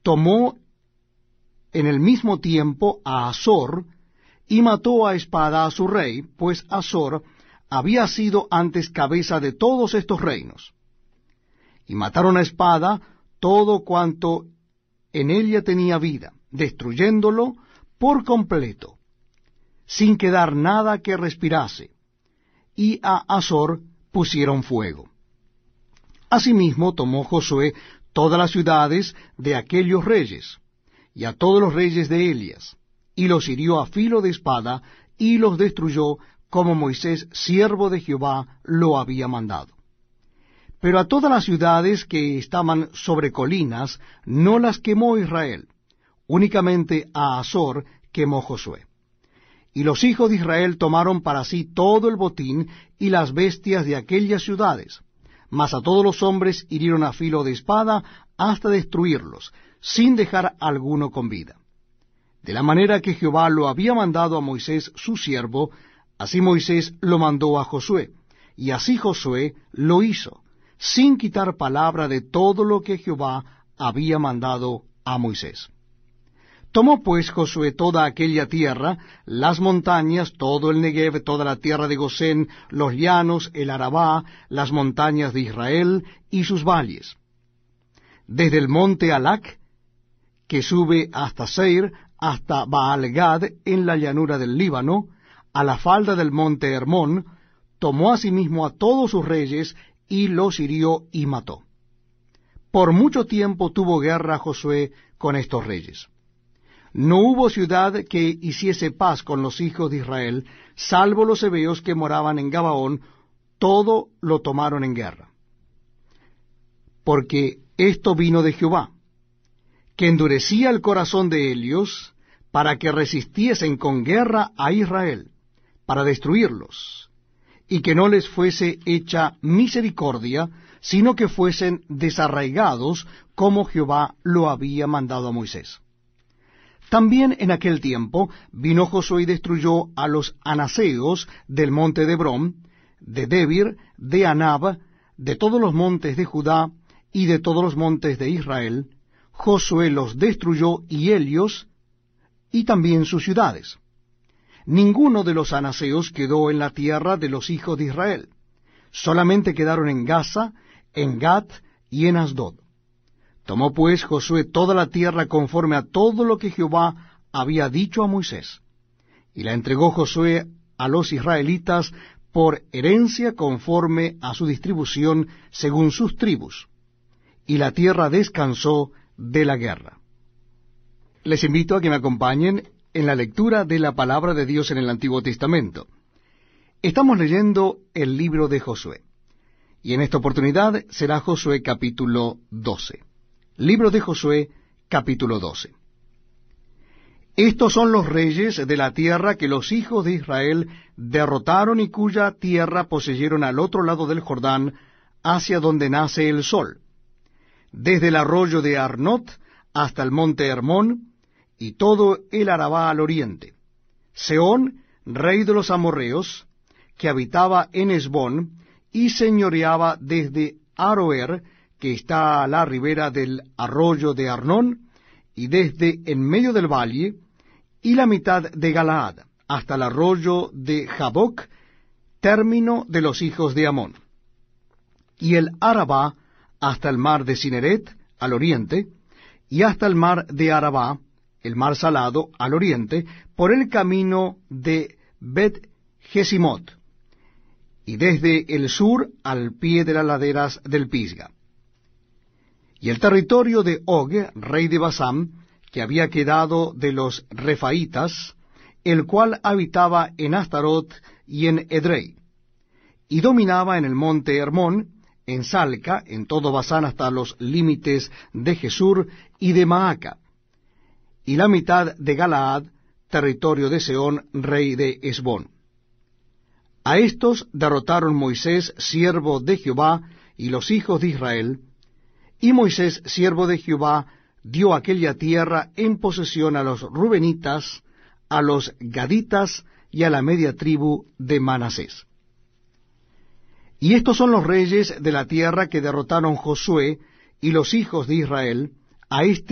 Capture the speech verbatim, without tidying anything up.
tomó en el mismo tiempo a Azor, y mató a espada a su rey, pues Azor había sido antes cabeza de todos estos reinos. Y mataron a espada todo cuanto en ella tenía vida, destruyéndolo por completo, sin quedar nada que respirase, y a Azor pusieron fuego. Asimismo tomó Josué todas las ciudades de aquellos reyes, y a todos los reyes de Elias, y los hirió a filo de espada, y los destruyó, como Moisés, siervo de Jehová, lo había mandado. Pero a todas las ciudades que estaban sobre colinas, no las quemó Israel, únicamente a Azor quemó Josué. Y los hijos de Israel tomaron para sí todo el botín y las bestias de aquellas ciudades, mas a todos los hombres hirieron a filo de espada hasta destruirlos, sin dejar alguno con vida. De la manera que Jehová lo había mandado a Moisés su siervo, así Moisés lo mandó a Josué, y así Josué lo hizo, sin quitar palabra de todo lo que Jehová había mandado a Moisés. Tomó pues Josué toda aquella tierra, las montañas, todo el Negev, toda la tierra de Gosén, los llanos, el Arabá, las montañas de Israel y sus valles. Desde el monte Alac, que sube hasta Seir, hasta Baal-Gad, en la llanura del Líbano, a la falda del monte Hermón, tomó asimismo a todos sus reyes, y los hirió y mató. Por mucho tiempo tuvo guerra Josué con estos reyes. No hubo ciudad que hiciese paz con los hijos de Israel, salvo los hebeos que moraban en Gabaón, todo lo tomaron en guerra. Porque esto vino de Jehová, que endurecía el corazón de ellos, para que resistiesen con guerra a Israel, para destruirlos, y que no les fuese hecha misericordia, sino que fuesen desarraigados, como Jehová lo había mandado a Moisés. También en aquel tiempo vino Josué y destruyó a los anaseos del monte de Hebrón, de Debir, de Anab, de todos los montes de Judá y de todos los montes de Israel. Josué los destruyó, y ellos, y también sus ciudades. Ninguno de los anaseos quedó en la tierra de los hijos de Israel. Solamente quedaron en Gaza, en Gat y en Asdod. Tomó pues Josué toda la tierra conforme a todo lo que Jehová había dicho a Moisés, y la entregó Josué a los israelitas por herencia conforme a su distribución según sus tribus, y la tierra descansó de la guerra. Les invito a que me acompañen en la lectura de la palabra de Dios en el Antiguo Testamento. Estamos leyendo el libro de Josué, y en esta oportunidad será Josué capítulo doce. Libro de Josué capítulo doce. Estos son los reyes de la tierra que los hijos de Israel derrotaron y cuya tierra poseyeron al otro lado del Jordán, hacia donde nace el sol, desde el arroyo de Arnot hasta el monte Hermón, y todo el Arabá al oriente. Sehón, rey de los amorreos, que habitaba en Hesbón, y señoreaba desde Aroer, que está a la ribera del arroyo de Arnón, y desde en medio del valle, y la mitad de Galaad, hasta el arroyo de Jaboc, término de los hijos de Amón. Y el Arabá, hasta el mar de Cineret, al oriente, y hasta el mar de Arabá, el mar salado, al oriente, por el camino de Bet-Jesimot, y desde el sur al pie de las laderas del Pisga. Y el territorio de Og, rey de Basán, que había quedado de los Refaítas, el cual habitaba en Astarot y en Edrei, y dominaba en el monte Hermón, en Salca, en todo Basán hasta los límites de Jesur y de Maaca, y la mitad de Galaad, territorio de Sehón, rey de Hesbón. A estos derrotaron Moisés, siervo de Jehová, y los hijos de Israel, y Moisés, siervo de Jehová, dio aquella tierra en posesión a los rubenitas, a los gaditas y a la media tribu de Manasés. Y estos son los reyes de la tierra que derrotaron Josué y los hijos de Israel, a este